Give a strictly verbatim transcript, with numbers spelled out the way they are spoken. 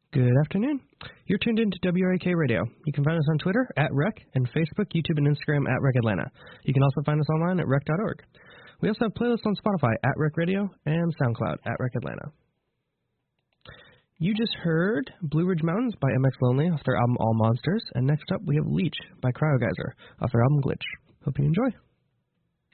Good afternoon. You're tuned in to W R A K Radio. You can find us on Twitter at Rec and Facebook, YouTube, and Instagram at Rec Atlanta. You can also find us online at rec dot org. We also have playlists on Spotify at Rec Radio and SoundCloud at Rec Atlanta. You just heard Blue Ridge Mountains by M X Lonely off their album All Monsters, and next up we have Leech by Cryogeyser off their album Glitch. Hope you enjoy.